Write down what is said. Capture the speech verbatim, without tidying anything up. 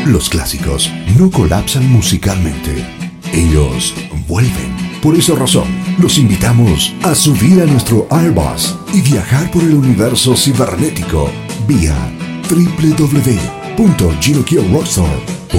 Los clásicos no colapsan musicalmente. Ellos vuelven. Por esa razón, los invitamos a subir a nuestro Airbus y viajar por el universo cibernético vía doble u doble u doble u punto gino kio rockstar punto com.